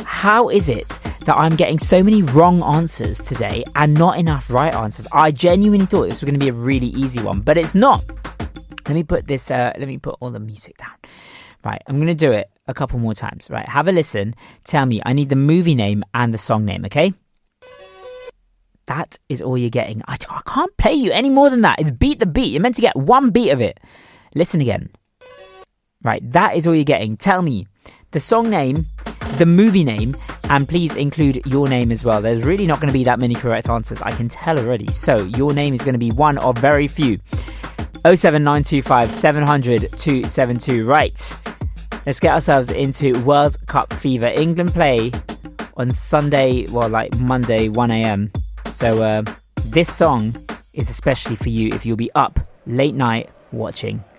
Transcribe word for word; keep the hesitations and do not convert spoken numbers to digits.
How is it that I'm getting so many wrong answers today and not enough right answers? I genuinely thought this was going to be a really easy one, but it's not. Let me put this, uh, let me put all the music down. Right, I'm going to do it a couple more times. Right, have a listen. Tell me, I need the movie name and the song name, okay? That is all you're getting. I, I can't play you any more than that. It's beat the beat. You're meant to get one beat of it. Listen again. Right, that is all you're getting. Tell me the song name, the movie name, and please include your name as well. There's really not going to be that many correct answers, I can tell already. So your name is going to be one of very few. oh seven nine two five seven hundred two seven two. Right, let's get ourselves into World Cup fever. England play on Sunday, well, like Monday, one a.m. So uh, this song is especially for you if you'll be up late night watching.